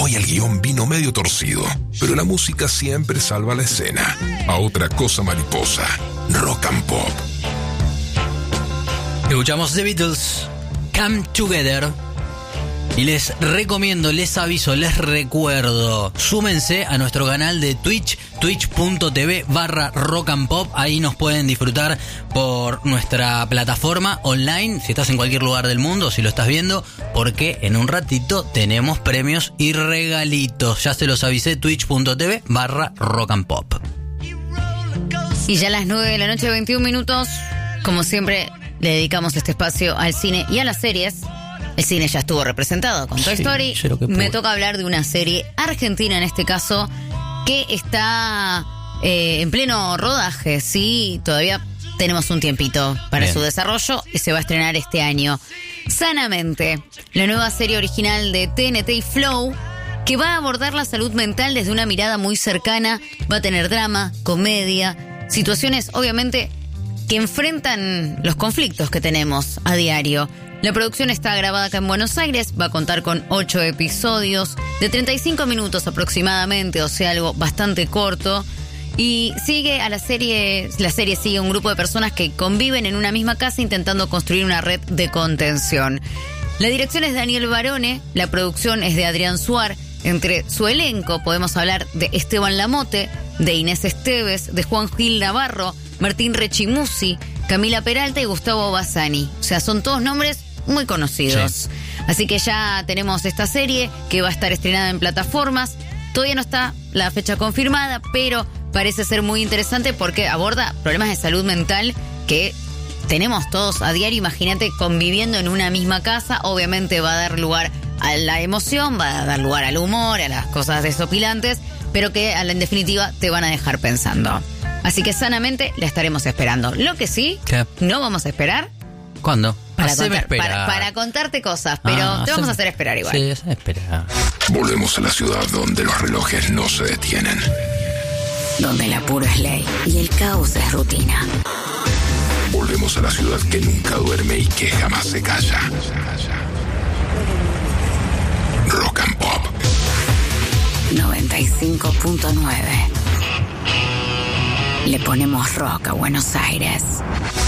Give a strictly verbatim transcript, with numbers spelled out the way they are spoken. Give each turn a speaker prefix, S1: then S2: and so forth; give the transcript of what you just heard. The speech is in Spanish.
S1: Hoy el guión vino medio torcido, pero la música siempre salva la escena. A otra cosa mariposa, Rock and Pop.
S2: Escuchamos The Beatles, Come Together. Y les recomiendo, les aviso, les recuerdo, súmense a nuestro canal de Twitch, twitch.tv barra rock and pop. Ahí nos pueden disfrutar por nuestra plataforma online, si estás en cualquier lugar del mundo, si lo estás viendo, porque en un ratito tenemos premios y regalitos. Ya se los avisé, twitch.tv barra rock and pop.
S3: Y ya a las nueve de la noche, veintiún minutos, como siempre, le dedicamos este espacio al cine y a las series. El cine ya estuvo representado con Toy
S2: Sí,
S3: Story. Me toca hablar de una serie argentina en este caso que está eh, en pleno rodaje. Sí, todavía tenemos un tiempito para
S2: Bien.
S3: su desarrollo y se va a estrenar este año. Sanamente, la nueva serie original de T N T y Flow, que va a abordar la salud mental desde una mirada muy cercana. Va a tener drama, comedia, situaciones obviamente que enfrentan los conflictos que tenemos a diario. La producción está grabada acá en Buenos Aires, va a contar con ocho episodios de treinta y cinco minutos aproximadamente, o sea, algo bastante corto. Y sigue a la serie, la serie sigue a un grupo de personas que conviven en una misma casa intentando construir una red de contención. La dirección es de Daniel Barone, la producción es de Adrián Suar. Entre su elenco podemos hablar de Esteban Lamote, de Inés Esteves, de Juan Gil Navarro, Martín Rechimusi, Camila Peralta y Gustavo Bassani. O sea, son todos nombres muy conocidos. Sí. Así que ya tenemos esta serie que va a estar estrenada en plataformas. Todavía no está la fecha confirmada, pero parece ser muy interesante porque aborda problemas de salud mental que tenemos todos a diario. Imagínate conviviendo en una misma casa. Obviamente va a dar lugar a la emoción, va a dar lugar al humor, a las cosas desopilantes, pero que en definitiva te van a dejar pensando. Así que sanamente la estaremos esperando. Lo que sí,
S2: ¿Qué?
S3: no vamos a esperar.
S2: ¿Cuándo?
S3: Para,
S2: Haceme
S3: contar,
S2: esperar.
S3: para, para contarte cosas, pero
S2: Ah,
S3: te vamos
S2: haceme-
S3: a hacer esperar igual.
S2: Sí, haceme esperar.
S1: Volvemos a la ciudad donde los relojes no se detienen.
S4: Donde el apuro es ley y el caos es rutina.
S1: Volvemos a la ciudad que nunca duerme y que jamás se calla. Rock and Pop.
S4: noventa y cinco punto nueve. Le ponemos rock a Buenos Aires.